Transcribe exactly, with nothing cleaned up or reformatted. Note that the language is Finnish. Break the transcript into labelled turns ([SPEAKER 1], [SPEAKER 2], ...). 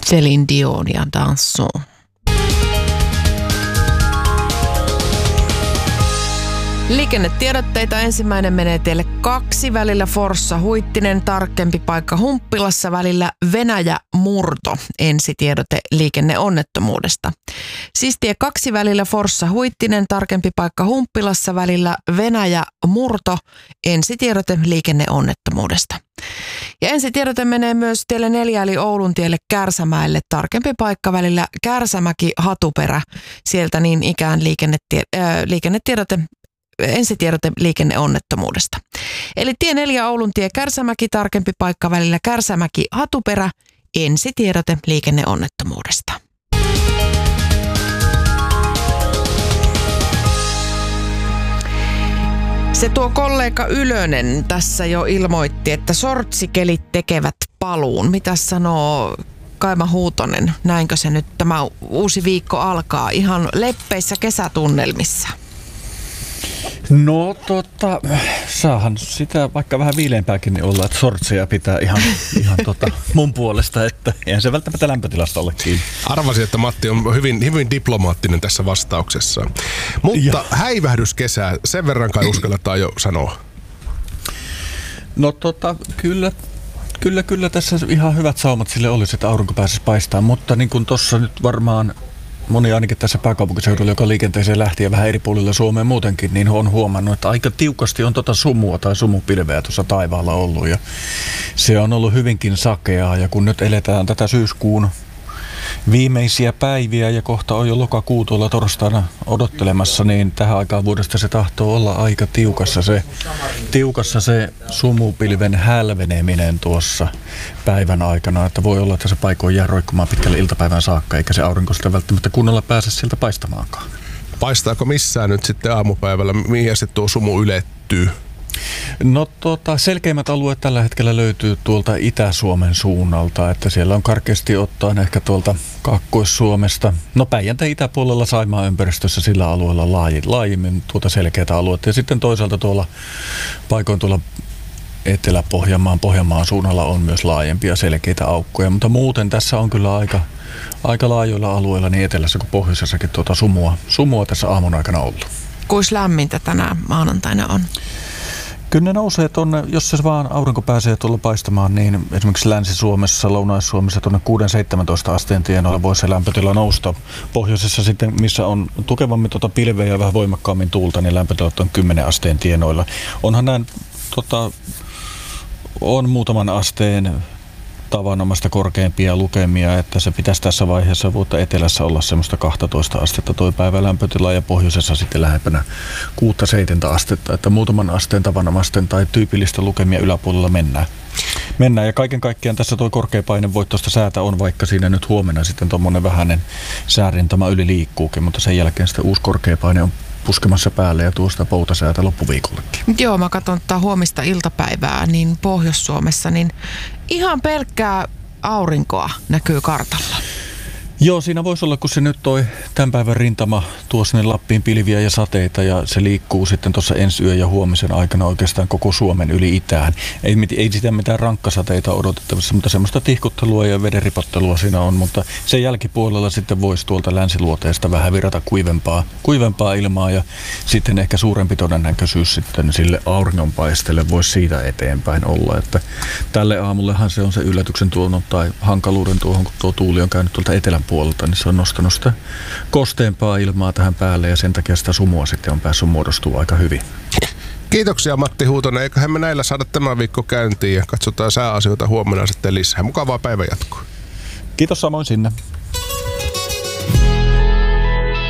[SPEAKER 1] Céline Dion ja Dansons. Liikennetiedotteita ensimmäinen menee teille kaksi välillä Forssa-Huittinen, tarkempi paikka Humppilassa välillä Venäjä-Murto, ensitiedote liikenneonnettomuudesta. Siis tie kaksi välillä Forssa-Huittinen, tarkempi paikka Humppilassa välillä Venäjä-Murto, ensitiedote liikenneonnettomuudesta. Ja ensitiedote menee myös tielle neljä eli Oulun tielle Kärsämäelle, tarkempi paikka välillä Kärsämäki-Hatuperä, sieltä niin ikään liikennetie- äh, liikennetiedote ensitiedote liikenneonnettomuudesta. Eli tie neljä Oulun tie Kärsämäki, tarkempi paikka välillä Kärsämäki-Hatuperä, ensitiedote liikenneonnettomuudesta. Se tuo kollega Ylönen tässä jo ilmoitti, että sortsikelit tekevät paluun. Mitä sanoo Kaima Huutonen? Näinkö se nyt tämä uusi viikko alkaa ihan leppeissä kesätunnelmissa?
[SPEAKER 2] No tota, saahan sitä vaikka vähän viileämpääkin niin olla, että sortseja pitää ihan, ihan tota mun puolesta, että eihän se välttämättä lämpötilasta ole kiinni.
[SPEAKER 3] Arvasin, että Matti on hyvin, hyvin diplomaattinen tässä vastauksessa. Mutta ja häivähdyskesää, sen verran kai uskalletaan jo sanoa.
[SPEAKER 2] No tota, kyllä, kyllä, kyllä tässä ihan hyvät saumat sille olisi, että aurinko pääsisi paistamaan, mutta niin kuin tuossa nyt varmaan moni ainakin tässä pääkaupunkiseudulla, joka liikenteeseen lähti ja vähän eri puolilla Suomeen muutenkin, niin on huomannut, että aika tiukasti on tota sumua tai sumupilveä tuossa taivaalla ollut. Ja se on ollut hyvinkin sakeaa ja kun nyt eletään tätä syyskuun viimeisiä päiviä ja kohta on jo lokakuu tuolla torstaina odottelemassa, niin tähän aikaan vuodesta se tahtoo olla aika tiukassa se, tiukassa se sumupilven hälveneminen tuossa päivän aikana, että voi olla, että se paikoin jää roikkumaan pitkälle iltapäivän saakka, eikä se aurinko sitä välttämättä kunnolla pääse sieltä paistamaankaan.
[SPEAKER 3] Paistaako missään nyt sitten aamupäivällä, mihin sitten tuo sumu ylettyy?
[SPEAKER 2] No tota, selkeimmät alueet tällä hetkellä löytyy tuolta Itä-Suomen suunnalta, että siellä on karkeasti ottaen ehkä tuolta Kaakkois-Suomesta. No Päijänteen itäpuolella Saimaan ympäristössä sillä alueella laajimmin tuota selkeätä aluetta ja sitten toisaalta tuolla paikoin tuolla Etelä-Pohjanmaan, Pohjanmaan suunnalla on myös laajempia selkeitä aukkoja, mutta muuten tässä on kyllä aika, aika laajoilla alueilla niin etelässä kuin pohjoisessakin tuota sumua, sumua tässä aamun aikana ollut.
[SPEAKER 1] Kuis lämmintä tänä maanantaina on?
[SPEAKER 2] Kyllä ne nousee tuonne, jos se vaan aurinko pääsee tuolla paistamaan, niin esimerkiksi Länsi-Suomessa, Lounais-Suomessa tuonne kuusi seitsemäntoista asteen tienoilla voi se lämpötila nousta. Pohjoisessa sitten, missä on tukevammin tuota pilveä ja vähän voimakkaammin tuulta, niin lämpötilat on kymmenen asteen tienoilla. Onhan näin, tota, on muutaman asteen tavanomasta korkeampia lukemia, että se pitäisi tässä vaiheessa vuotta etelässä olla semmoista kaksitoista astetta toi päivän lämpötila ja pohjoisessa sitten lähempänä kuusi seitsemän astetta, että muutaman asteen tavanomasten tai tyypillistä lukemia yläpuolella mennään. Mennään ja kaiken kaikkiaan tässä tuo korkea painevoittoista säätä on, vaikka siinä nyt huomenna sitten tuommoinen vähäinen säärintama yli liikkuukin, mutta sen jälkeen sitten uusi korkea paine on puskemassa päälle ja tuo sitä poutasäätä loppuviikollekin.
[SPEAKER 1] Joo, mä katson tätä huomista iltapäivää, niin Pohjois-Suomessa, niin ihan pelkkää aurinkoa näkyy kartalla.
[SPEAKER 2] Joo, siinä voisi olla, kun se nyt toi tämän päivän rintama tuo sinne Lappiin pilviä ja sateita ja se liikkuu sitten tuossa ensi yön ja huomisen aikana oikeastaan koko Suomen yli itään. Ei, ei sitä mitään rankkasateita odotettavissa, mutta semmoista tihkuttelua ja vedenripottelua siinä on, mutta sen jälkipuolella sitten voisi tuolta länsiluoteesta vähän virata kuivempaa, kuivempaa ilmaa ja sitten ehkä suurempi todennäköisyys sitten sille auringonpaisteelle voisi siitä eteenpäin olla, että tälle aamullehan se on se yllätyksen tuonut tai hankaluuden tuohon, kun tuo tuuli on käynyt tuolta etelän puolelta, niin se on nostanut sitä kosteempaa ilmaa tähän päälle ja sen takia sitä sumua sitten on päässyt muodostua aika hyvin.
[SPEAKER 3] Kiitoksia Matti Huutonen, eiköhän me näillä saada tämän viikko käyntiin ja katsotaan sääasioita huomenna sitten lisää. Mukavaa päivänjatkoa.
[SPEAKER 2] Kiitos samoin sinne.